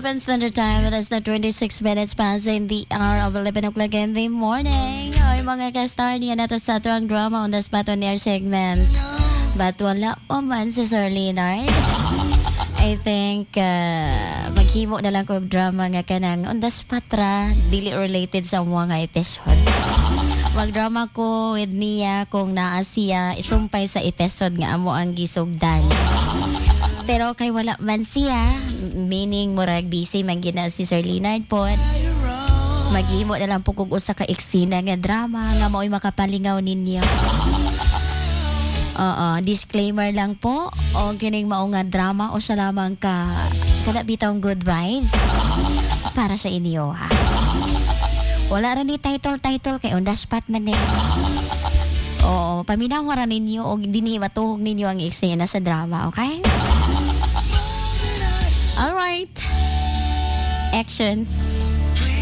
Philippine Standard Time. It is na 26 minutes past in the hour of 11 o'clock in the morning. Ay, mga ka-star niya natin sa tuwang drama on the spot on air segment. But wala pa man si Sir Leonard. I think maghimo na lang ko drama nga kanang on the spot ra, dili related sa mga episode. Magdrama ko with niya kung naa siya isumpay sa episode nga amo ang gisugdan. Pero kay wala man siya, meaning murag busy man gina si Sir Leonard po. Maghimo na lang po kung usa ka eksena nga drama nga mao'y makapalingaw ninyo. Disclaimer lang po, o kining mao nga drama o sa lamang ka kada bitong good vibes para sa inyo ha. Wala ra ni title kay on the spot man eh. Oo, paminaw ra ninyo o dini matuhog ninyo ang eksena sa drama, okay? All right. Action.